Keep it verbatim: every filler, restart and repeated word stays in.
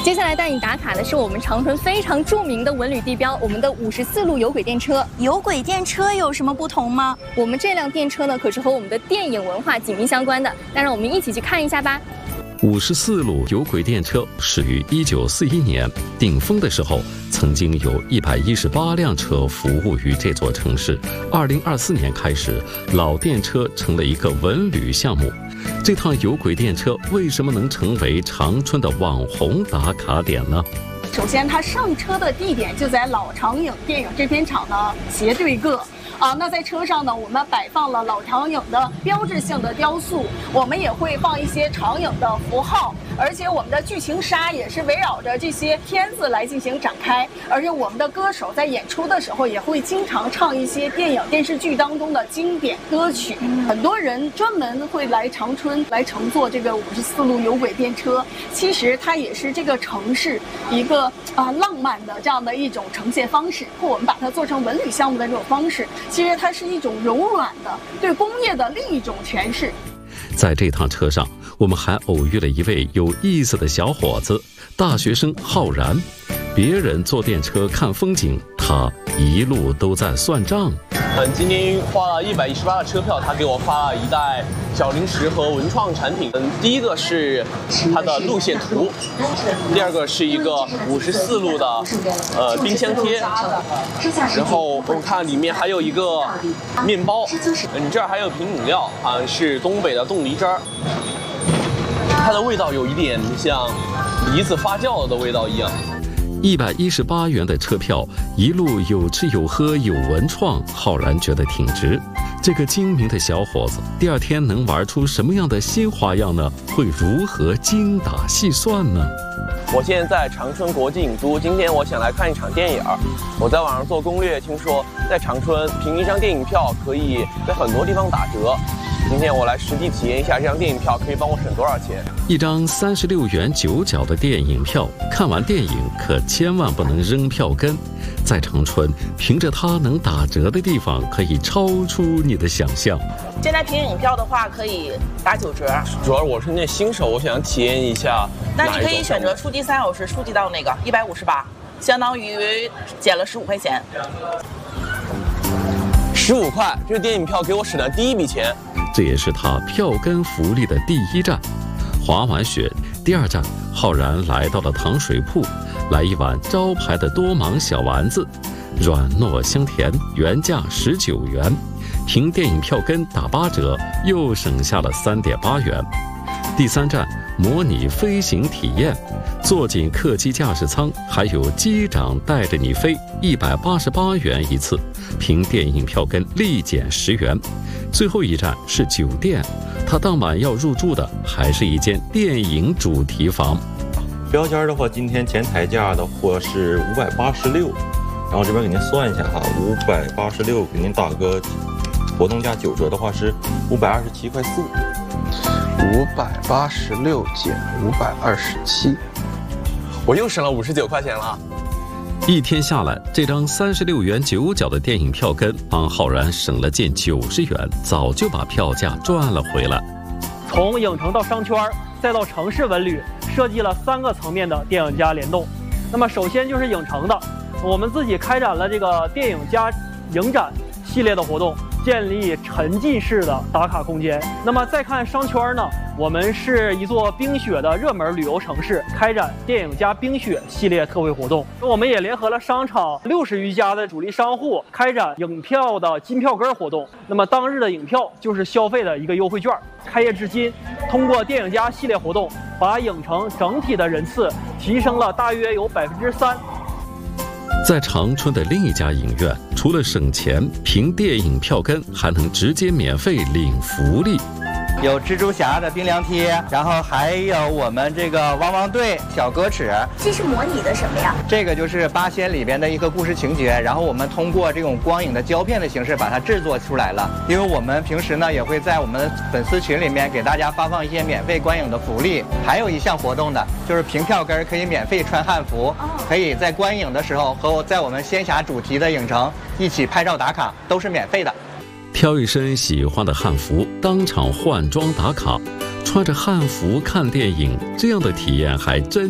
接下来带你打卡的是我们长春非常著名的文旅地标，我们的五十四路有轨电车。 有轨电车有什么不同吗？ 我们这辆电车呢，可是和我们的电影文化紧密相关的。那让我们一起去看一下吧。 五十四路有轨电车始于一九四一年，顶峰的时候曾经有一百一十八辆车服务于这座城市。二零二四年开始，老电车成了一个文旅项目。这趟有轨电车为什么能成为长春的网红打卡点呢？ 首先，它上车的地点就在老长影电影制片厂的斜对个。啊，那在车上呢，我们摆放了老长影的标志性的雕塑，我们也会放一些长影的符号，而且我们的剧情杀也是围绕着这些片子来进行展开，而且我们的歌手在演出的时候也会经常唱一些电影电视剧当中的经典歌曲。很多人专门会来长春来乘坐这个五十四路有轨电车，其实它也是这个城市一个啊、呃、浪漫的这样的一种呈现方式，或我们把它做成文旅项目的这种方式。其实它是一种柔软的对工业的另一种诠释。 在这趟车上，我们还偶遇了一位有意思的小伙子，大学生浩然。别人坐电车看风景，他一路都在算账。 嗯，今天花了一百一十八的车票，他给我发了一袋小零食和文创产品。嗯，第一个是它的路线图，第二个是一个五十四路的呃冰箱贴，然后我们看里面还有一个面包，嗯，这儿还有瓶饮料啊，是东北的冻梨汁儿，它的味道有一点像梨子发酵了的味道一样。 一百一十八元的车票，一路有吃有喝有文创，浩然觉得挺值。这个精明的小伙子，第二天能玩出什么样的新花样呢？会如何精打细算呢？ 我现在在长春国际影都，今天我想来看一场电影。我在网上做攻略，听说在长春凭一张电影票可以在很多地方打折。今天我来实地体验一下这张电影票可以帮我省多少钱。 一张三十六元九角的电影票，看完电影可千万不能扔票根。在长春，凭着它能打折的地方，可以超出你的想象。 现在凭影票的话可以打九折。 主要我是那新手，我想体验一下。 那你可以选择初级三小时，初级到那个一百五十八，相当于减了十五块钱。 十五块，这个电影票给我省了第一笔钱。 这也是他票根福利的第一站。滑完雪，第二站，浩然来到了糖水铺，来一碗招牌的多芒小丸子，软糯香甜，原价十九元，凭电影票根打八折，又省下了三点八元。第三站，模拟飞行体验，坐进客机驾驶舱，还有机长带着你飞，一百八十八元一次，凭电影票根立减十元。最后一站是酒店，他当晚要入住的还是一间电影主题房。 标间的话，今天前台价的话是五百八十六，然后这边给您算一下哈，五百八十六给您打个活动价九折的话是五百二十七块四。 五百八十六减五百二十七，我又省了五十九块钱了。 一天下来，这张三十六元九角的电影票根帮浩然省了近九十元，早就把票价赚了回来。 从影城到商圈，再到城市文旅，设计了三个层面的电影加联动。那么首先就是影城的，我们自己开展了这个电影加影展系列的活动，建立沉浸式的打卡空间。那么再看商圈呢，我们是一座冰雪的热门旅游城市，开展电影加冰雪系列特惠活动。我们也联合了商场六十余家的主力商户，开展影票的金票根活动。那么当日的影票就是消费的一个优惠券。开业至今，通过电影加系列活动，把影城整体的人次提升了大约有百分之三。 在长春的另一家影院，除了省钱，凭电影票根还能直接免费领福利。 有蜘蛛侠的冰凉贴，然后还有我们这个汪汪队小歌尺。 这是模拟的什么呀？ 这个就是八仙里边的一个故事情节，然后我们通过这种光影的胶片的形式把它制作出来了。因为我们平时呢也会在我们的粉丝群里面给大家发放一些免费观影的福利，还有一项活动的就是凭票根可以免费穿汉服，可以在观影的时候和在我们仙侠主题的影城一起拍照打卡，都是免费的。 挑一身喜欢的汉服，当场换装打卡，穿着汉服看电影，这样的体验还真